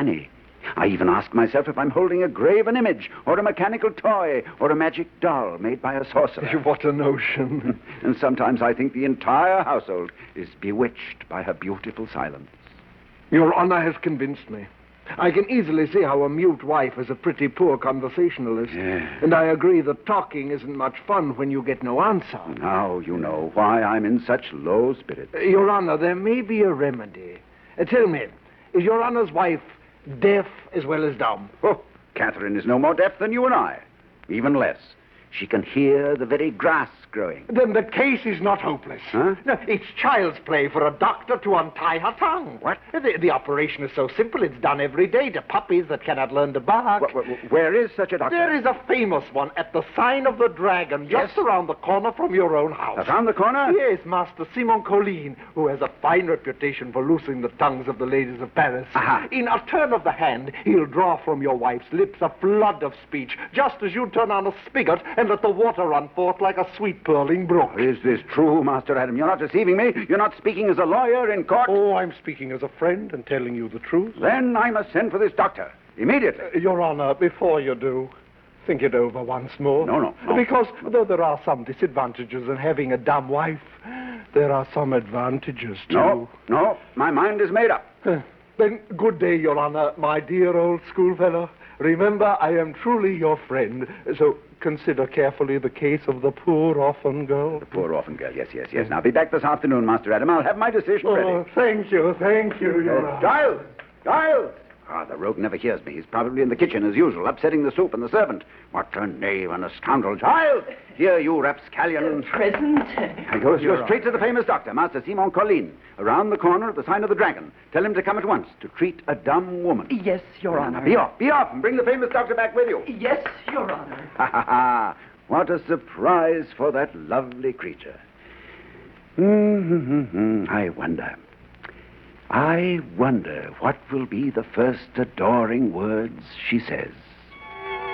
uncanny. I even ask myself if I'm holding a graven image, or a mechanical toy, or a magic doll made by a sorcerer. What a notion. And sometimes I think the entire household is bewitched by her beautiful silence. Your Honor has convinced me. I can easily see how a mute wife is a pretty poor conversationalist. Yeah. And I agree that talking isn't much fun when you get no answer. Now you know why I'm in such low spirits. Your Honor, there may be a remedy. Tell me, is Your Honor's wife deaf as well as dumb? Oh, Catherine is no more deaf than you and I. Even less. She can hear the very grass growing. Then the case is not hopeless. Huh? No, it's child's play for a doctor to untie her tongue. What? The operation is so simple, it's done every day to puppies that cannot learn to bark. Where is such a doctor? There is a famous one at the Sign of the Dragon, just around the corner from your own house. Around the corner? Yes, Master Simon Colline, who has a fine reputation for loosing the tongues of the ladies of Paris. Aha. In a turn of the hand, he'll draw from your wife's lips a flood of speech, just as you turn on a spigot and let the water run forth like a sweet purling brook. Is this true, Master Adam? You're not deceiving me? You're not speaking as a lawyer in court? Oh, I'm speaking as a friend and telling you the truth. Then I must send for this doctor. Immediately. Your Honor, before you do, think it over once more. No. Because though there are some disadvantages in having a dumb wife, there are some advantages, too. No. My mind is made up. Then good day, Your Honor, my dear old schoolfellow. Remember, I am truly your friend, so consider carefully the case of the poor orphan girl. The poor orphan girl, yes. Now, be back this afternoon, Master Adam. I'll have my decision ready. Oh, thank you, Your Honor. Giles! Ah, the rogue never hears me. He's probably in the kitchen as usual, upsetting the soup and the servant. What a knave and a scoundrel. Giles! Here, you rapscallion. Present. Go straight to the famous doctor, Master Simon Colline, around the corner at the Sign of the Dragon. Tell him to come at once to treat a dumb woman. Yes, Your Honor. Be off, and bring the famous doctor back with you. Yes, Your Honor. Ha! What a surprise for that lovely creature. I wonder what will be the first adoring words she says.